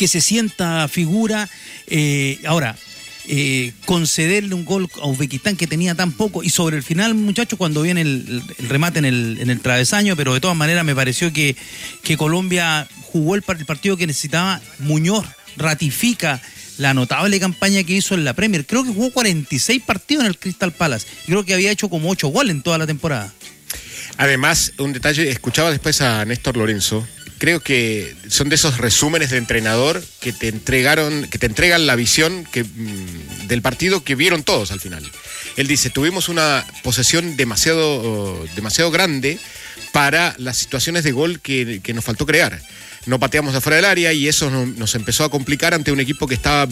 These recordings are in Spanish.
que se sienta figura. Ahora, concederle un gol a Uzbekistán que tenía tan poco, y sobre el final, muchachos, cuando viene el remate en el travesaño, pero de todas maneras me pareció que Colombia jugó el partido que necesitaba. Muñoz ratifica la notable campaña que hizo en la Premier. Creo que jugó 46 partidos en el Crystal Palace, y creo que había hecho como 8 goles en toda la temporada. Además, un detalle, escuchaba después a Néstor Lorenzo. Creo que son de esos resúmenes de entrenador que te entregan la visión del partido que vieron todos al final. Él dice, tuvimos una posesión demasiado grande para las situaciones de gol que nos faltó crear. No pateamos de afuera del área y eso nos empezó a complicar ante un equipo que estaba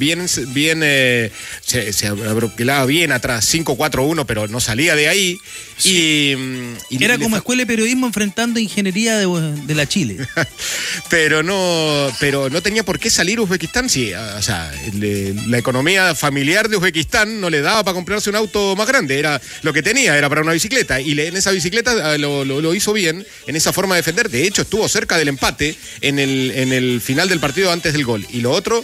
se abroquelaba bien atrás, 5-4-1, pero no salía de ahí. Sí. Y era como escuela de periodismo enfrentando ingeniería de la Chile. pero no tenía por qué salir Uzbekistán. Sí, o sea, la economía familiar de Uzbekistán no le daba para comprarse un auto más grande. Era lo que tenía, era para una bicicleta. Y en esa bicicleta lo hizo bien, en esa forma de defender. De hecho, estuvo cerca del empate en el final del partido antes del gol. Y lo otro,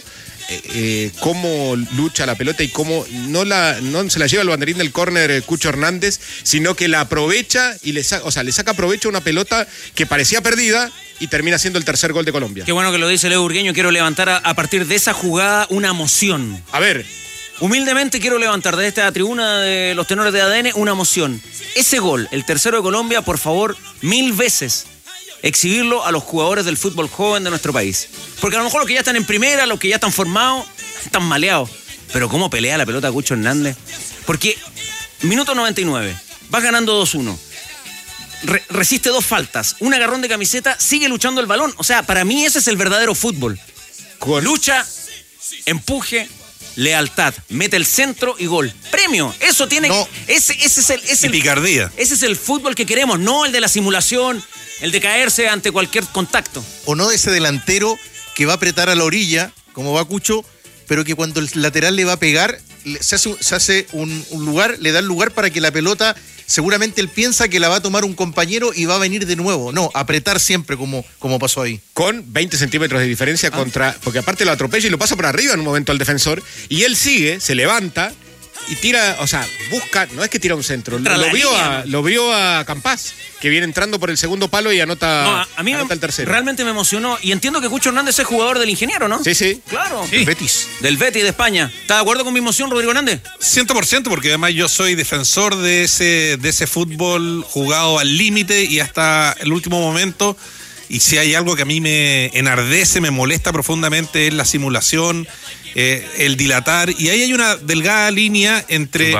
cómo lucha la pelota y cómo no se la lleva el banderín del córner Cucho Hernández, sino que la aprovecha y le saca provecho a una pelota que parecía perdida y termina siendo el tercer gol de Colombia. Qué bueno que lo dice Leo Burgueño. Quiero levantar a partir de esa jugada una moción. A ver. Humildemente quiero levantar de esta tribuna de los tenores de ADN una moción. Ese gol, el tercero de Colombia, por favor, 1000 veces exhibirlo a los jugadores del fútbol joven de nuestro país. Porque a lo mejor los que ya están en primera, los que ya están formados, están maleados. Pero cómo pelea la pelota Cucho Hernández. Porque minuto 99, vas ganando 2-1. Resiste 2 faltas, un agarrón de camiseta, sigue luchando el balón. O sea, para mí ese es el verdadero fútbol. Lucha, empuje, lealtad, mete el centro y gol. Premio, eso tiene. No. Ese es el picardía. Ese es el fútbol que queremos, no el de la simulación, el de caerse ante cualquier contacto. O no de ese delantero que va a apretar a la orilla, como va Cucho, pero que cuando el lateral le va a pegar, se hace un lugar, le da el lugar para que la pelota, seguramente él piensa que la va a tomar un compañero y va a venir de nuevo. No, apretar siempre como pasó ahí. Con 20 centímetros de diferencia porque aparte lo atropella y lo pasa por arriba en un momento al defensor, y él sigue, se levanta y tira, o sea, busca, no es que tira un centro, lo vio a Campás, que viene entrando por el segundo palo y anota el tercero. Realmente me emocionó, y entiendo que Cucho Hernández es jugador del Ingeniero, ¿no? Sí. Claro. Sí. Del Betis de España. ¿Estás de acuerdo con mi emoción, Rodrigo Hernández? 100%, porque además yo soy defensor de ese fútbol jugado al límite y hasta el último momento. Y si hay algo que a mí me enardece, me molesta profundamente, es la simulación, el dilatar. Y ahí hay una delgada línea entre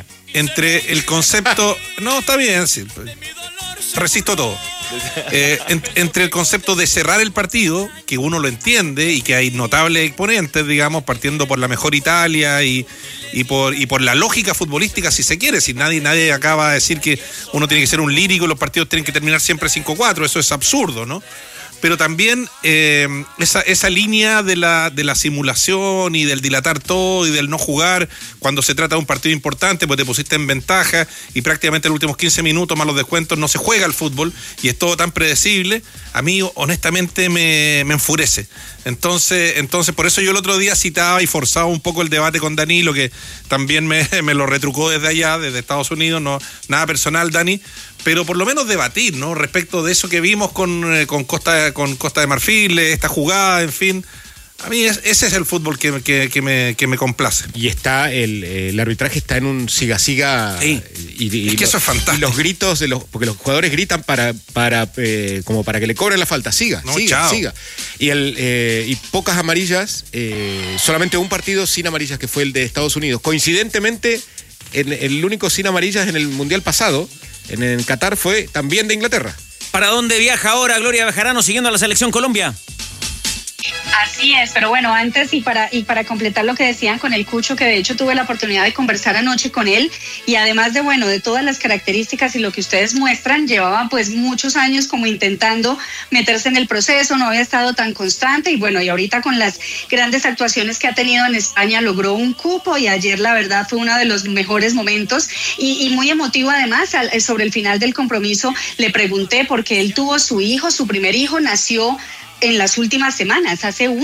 el concepto... No, está bien, sí, resisto todo. Entre el concepto de cerrar el partido, que uno lo entiende y que hay notables exponentes, digamos, partiendo por la mejor Italia y por la lógica futbolística, si se quiere. Si nadie acaba de decir que uno tiene que ser un lírico y los partidos tienen que terminar siempre 5-4, eso es absurdo, ¿no? Pero también esa línea de la simulación y del dilatar todo y del no jugar cuando se trata de un partido importante, pues te pusiste en ventaja y prácticamente los últimos 15 minutos más los descuentos no se juega el fútbol y es todo tan predecible, a mí honestamente me enfurece. Entonces por eso yo el otro día citaba y forzaba un poco el debate con Danilo, que también me lo retrucó desde allá, desde Estados Unidos, no nada personal, Dani, pero por lo menos debatir, ¿no? Respecto de eso que vimos con Costa de Marfil, esta jugada, en fin. A mí ese es el fútbol que me complace. Y está el arbitraje está en un siga-siga. Sí. Es que eso es fantástico. Y los gritos porque los jugadores gritan para como para que le cobren la falta. Siga. Y pocas amarillas, solamente un partido sin amarillas, que fue el de Estados Unidos. Coincidentemente, el único sin amarillas en el Mundial pasado, en Qatar, fue también de Inglaterra. ¿Para dónde viaja ahora Gloria Bejarano siguiendo a la selección Colombia? Así es, pero bueno, antes y para completar lo que decían con el Cucho, que de hecho tuve la oportunidad de conversar anoche con él, y además de todas las características y lo que ustedes muestran, llevaba pues muchos años como intentando meterse en el proceso, no había estado tan constante, y bueno, y ahorita con las grandes actuaciones que ha tenido en España logró un cupo, y ayer la verdad fue uno de los mejores momentos y muy emotivo. Además, sobre el final del compromiso le pregunté, porque él tuvo su primer hijo nació en las últimas semanas, hace